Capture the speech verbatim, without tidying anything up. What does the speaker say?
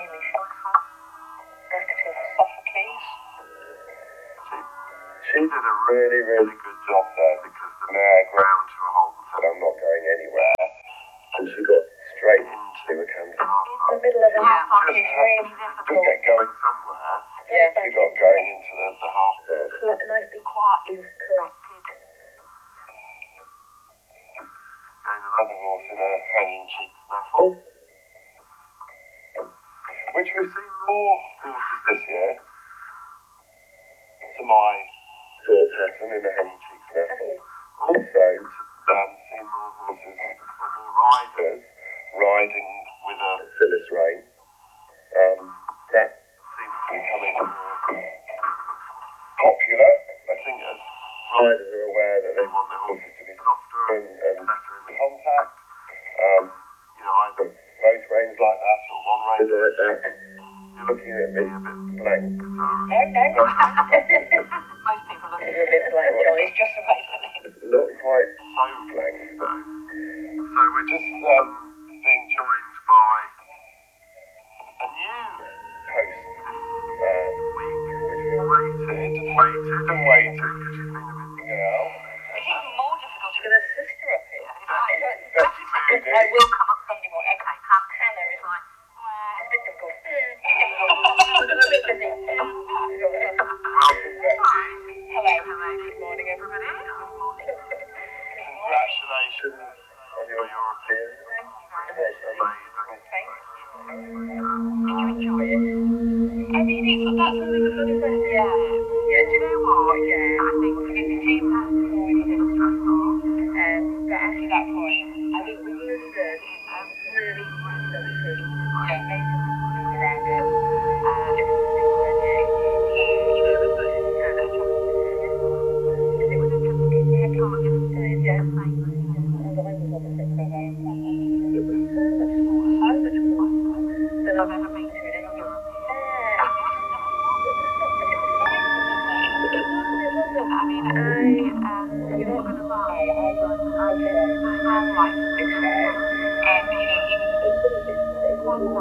really helpful. Actor Sophocles. She, she did a really, really good job there because the mare ground to a halt and said, I'm not going anywhere. And she got straight into a canter half In the middle of a half park is really to difficult. get going somewhere. Yeah. She got going into the, the half bit. Nicely quietly corrected. And another horse in a hanging cheek snaffle. Which we've seen more horses this year. To my thought pattern in a hanging cheek snaffle. Also, um, seen more horses or more riders riding with a Phyllis rein. Um, that seems to be becoming more popular. I think as riders are aware that they want their horses to be softer and, and better in the contact. Um, you know, either both reins like that or one rein like that. You're looking at me a bit blank. No, no. Most people look at you a bit blank, John. It's just amazing. Not quite so blank though. So we're just um, being joined by a new host this uh, week, which we waited and waited and waited because she's been a busy girl. It's even more difficult to get a sister up here. Betty Moody. I will come up Sunday morning. Okay, Hannah, Hannah is like, well, it's a bit difficult. I'm a bit busy. Welcome, Betty. Hello. Hello. Good morning, everybody. Good morning. Congratulations on your European. That's amazing. Thank you. Did you enjoy it? I mean, it's, that's always a funny question. Yeah. Yeah, do you know what? Yeah. I think it's a team task before you get stressful. Um, but after that point, I think we really good. It's a really, really lovely team. Yeah, amazing people around it. Uh, different things venue. So, you know, the first thing you can, it's just, because it was interesting. Yeah, come on, just say it. Yeah. And I was on the trip for home. It was so much smaller, so much more than I've ever been to in any Europe. Yeah. I mean, I, um, you're not going to lie, I like, I like, I like, and, you know, he was